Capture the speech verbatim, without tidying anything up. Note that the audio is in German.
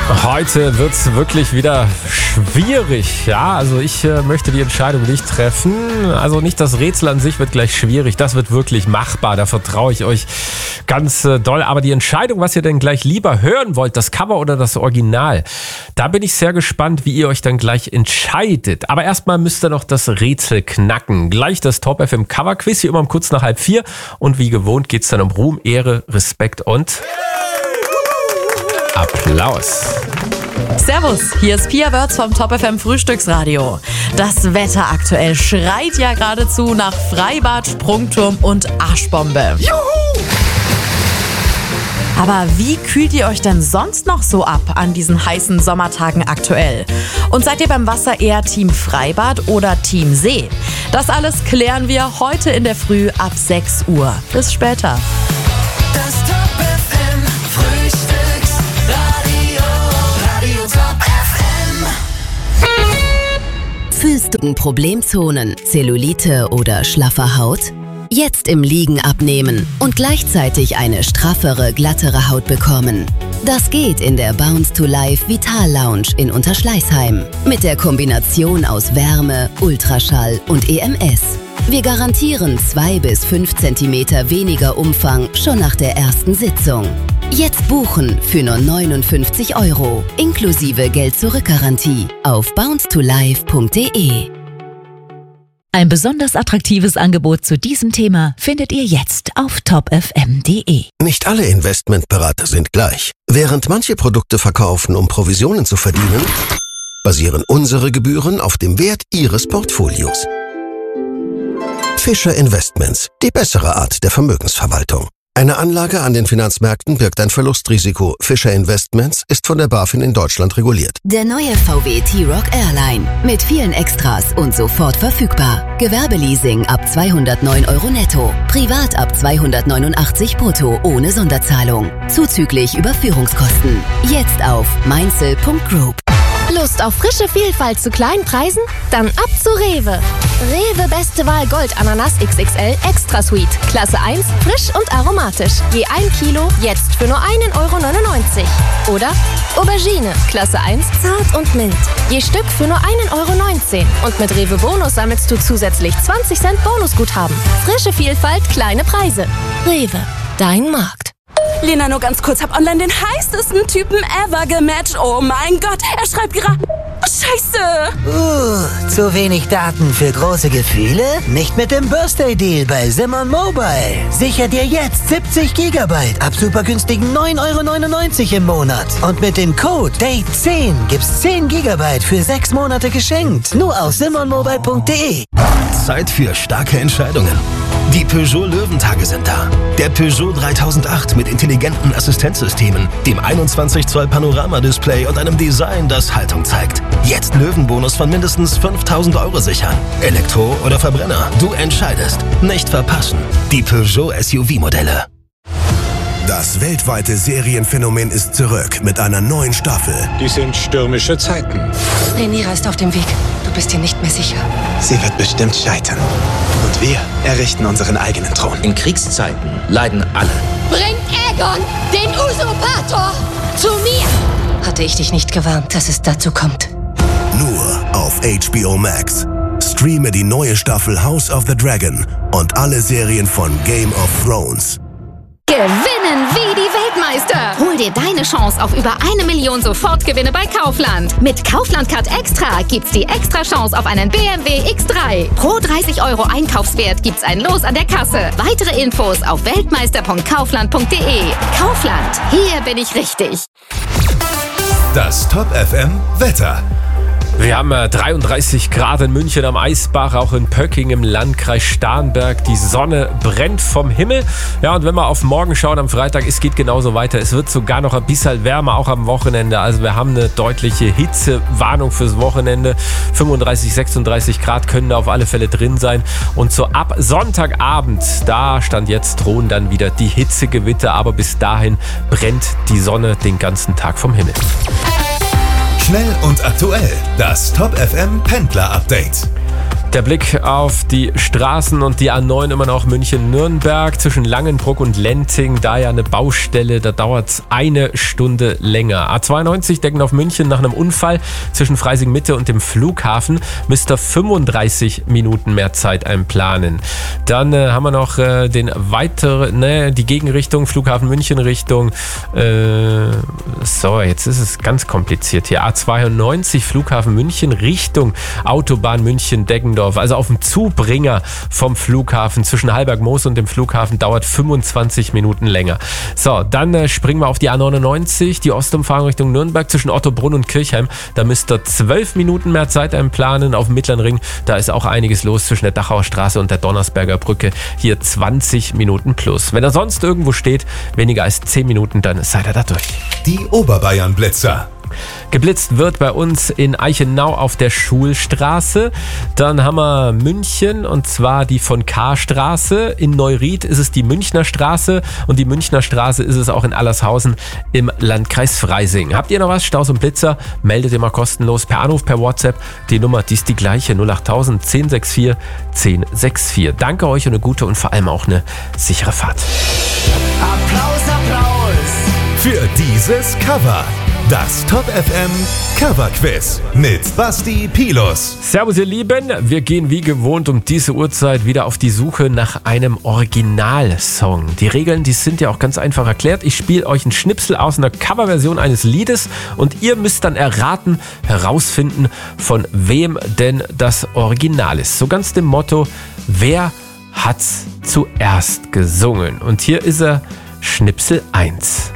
Heute wird es wirklich wieder schwierig. Ja, also ich äh, möchte die Entscheidung nicht treffen. Also nicht das Rätsel an sich wird gleich schwierig. Das wird wirklich machbar. Da vertraue ich euch ganz äh, doll. Aber die Entscheidung, was ihr denn gleich lieber hören wollt, das Cover oder das Original, da bin ich sehr gespannt, wie ihr euch dann gleich entscheidet. Aber erstmal müsst ihr noch das Rätsel knacken. Gleich das Top F M Cover Quiz, hier immer um kurz nach halb vier. Und wie gewohnt geht es dann um Ruhm, Ehre, Respekt und Applaus. Servus, hier ist Pia Wörz vom Top F M Frühstücksradio. Das Wetter aktuell schreit ja geradezu nach Freibad, Sprungturm und Arschbombe. Juhu! Aber wie kühlt ihr euch denn sonst noch so ab an diesen heißen Sommertagen aktuell? Und seid ihr beim Wasser eher Team Freibad oder Team See? Das alles klären wir heute in der Früh ab sechs Uhr. Bis später. Das Top F M Frühstücksradio, Radio Top F M. Fühlst du Problemzonen, Zellulite oder schlaffe Haut? Jetzt im Liegen abnehmen und gleichzeitig eine straffere, glattere Haut bekommen. Das geht in der Bounce to Life Vital Lounge in Unterschleißheim. Mit der Kombination aus Wärme, Ultraschall und E M S. Wir garantieren zwei bis fünf Zentimeter weniger Umfang schon nach der ersten Sitzung. Jetzt buchen für nur neunundfünfzig Euro, inklusive Geld-Zurück-Garantie auf bounce to life punkt de. Ein besonders attraktives Angebot zu diesem Thema findet ihr jetzt auf top f m punkt de. Nicht alle Investmentberater sind gleich. Während manche Produkte verkaufen, um Provisionen zu verdienen, basieren unsere Gebühren auf dem Wert ihres Portfolios. Fischer Investments, die bessere Art der Vermögensverwaltung. Eine Anlage an den Finanzmärkten birgt ein Verlustrisiko. Fischer Investments ist von der BaFin in Deutschland reguliert. Der neue V W T-Roc Airline mit vielen Extras und sofort verfügbar. Gewerbeleasing ab zweihundertneun Euro netto. Privat ab zweihundertneunundachtzig brutto ohne Sonderzahlung. Zuzüglich Überführungskosten. Jetzt auf mainzel punkt group. Lust auf frische Vielfalt zu kleinen Preisen? Dann ab zu Rewe. Rewe Beste Wahl Gold Ananas X X L Extra Sweet. Klasse eins, frisch und aromatisch. Je ein Kilo, jetzt für nur einen Euro neunundneunzig. Oder Aubergine, Klasse eins, zart und mild. Je Stück für nur einen Euro neunzehn. Und mit Rewe Bonus sammelst du zusätzlich zwanzig Cent Bonusguthaben. Frische Vielfalt, kleine Preise. Rewe, dein Markt. Lena, nur ganz kurz, hab online den heißesten Typen ever gematcht. Oh mein Gott, er schreibt gerade... Oh, Scheiße! Uh, zu wenig Daten für große Gefühle? Nicht mit dem Birthday-Deal bei Simon Mobile. Sicher dir jetzt siebzig Gigabyte ab super günstigen neun Euro neunundneunzig im Monat. Und mit dem Code Date zehn gibt's zehn Gigabyte für sechs Monate geschenkt. Nur auf simon mobile punkt de. Zeit für starke Entscheidungen. Die Peugeot Löwentage sind da. Der Peugeot dreitausendacht mit intelligenten Assistenzsystemen, dem einundzwanzig Zoll Panorama-Display und einem Design, das Haltung zeigt. Jetzt Löwenbonus von mindestens fünftausend Euro sichern. Elektro oder Verbrenner, du entscheidest. Nicht verpassen. Die Peugeot S U V-Modelle. Das weltweite Serienphänomen ist zurück mit einer neuen Staffel. Die sind stürmische Zeiten. Rhaenyra ist auf dem Weg. Du bist dir nicht mehr sicher. Sie wird bestimmt scheitern. Und wir errichten unseren eigenen Thron. In Kriegszeiten leiden alle. Bringt Aegon, den Usurpator, zu mir! Hatte ich dich nicht gewarnt, dass es dazu kommt. Nur auf H B O Max. Streame die neue Staffel House of the Dragon und alle Serien von Game of Thrones. Gewinnen wie die Weltmeister! Hol dir deine Chance auf über eine Million Sofortgewinne bei Kaufland. Mit Kaufland Card Extra gibt's die extra Chance auf einen B M W X drei. Pro dreißig Euro Einkaufswert gibt's ein Los an der Kasse. Weitere Infos auf weltmeister punkt kaufland punkt de. Kaufland, hier bin ich richtig. Das Top F M Wetter. Wir haben dreiunddreißig Grad in München am Eisbach, auch in Pöcking im Landkreis Starnberg. Die Sonne brennt vom Himmel. Ja, und wenn wir auf morgen schauen am Freitag, es geht genauso weiter. Es wird sogar noch ein bisschen wärmer, auch am Wochenende. Also wir haben eine deutliche Hitzewarnung fürs Wochenende. fünfunddreißig, sechsunddreißig Grad können da auf alle Fälle drin sein. Und so ab Sonntagabend, da stand jetzt drohen dann wieder die Hitzegewitter. Aber bis dahin brennt die Sonne den ganzen Tag vom Himmel. Schnell und aktuell, das Top F M Pendler Update. Der Blick auf die Straßen und die A neun immer noch München-Nürnberg zwischen Langenbruck und Lenting. Da ja eine Baustelle, da dauert es eine Stunde länger. A zweiundneunzig Deggendorf München nach einem Unfall zwischen Freising-Mitte und dem Flughafen. Müsst ihr fünfunddreißig Minuten mehr Zeit einplanen. Dann äh, haben wir noch äh, den weiteren, ne, die Gegenrichtung, Flughafen München Richtung. Äh, so, jetzt ist es ganz kompliziert hier. A zweiundneunzig Flughafen München Richtung Autobahn München-Deggendorf. Also auf dem Zubringer vom Flughafen zwischen Hallberg-Moos und dem Flughafen dauert fünfundzwanzig Minuten länger. So, dann äh, springen wir auf die A neunundneunzig, die Ostumfahrung Richtung Nürnberg zwischen Ottobrunn und Kirchheim. Da müsst ihr zwölf Minuten mehr Zeit einplanen. Auf dem Mittleren Ring, da ist auch einiges los zwischen der Dachauer Straße und der Donnersberger Brücke. Hier zwanzig Minuten plus. Wenn er sonst irgendwo steht, weniger als zehn Minuten, dann seid ihr da durch. Die Oberbayern-Blitzer. Geblitzt wird bei uns in Eichenau auf der Schulstraße. Dann haben wir München und zwar die von K-Straße. In Neuried ist es die Münchner Straße und die Münchner Straße ist es auch in Allershausen im Landkreis Freising. Habt ihr noch was? Staus und Blitzer? Meldet ihr mal kostenlos per Anruf, per WhatsApp. Die Nummer, die ist die gleiche, null achttausend, zehn sechs vier, zehn sechs vier. Danke euch und eine gute und vor allem auch eine sichere Fahrt. Applaus, Applaus für dieses Cover. Das Top F M Cover Quiz mit Basti Pilus. Servus ihr Lieben, wir gehen wie gewohnt um diese Uhrzeit wieder auf die Suche nach einem Originalsong. Die Regeln, die sind ja auch ganz einfach erklärt. Ich spiele euch einen Schnipsel aus einer Coverversion eines Liedes und ihr müsst dann erraten, herausfinden, von wem denn das Original ist. So ganz dem Motto, wer hat's zuerst gesungen? Und hier ist er, Schnipsel eins.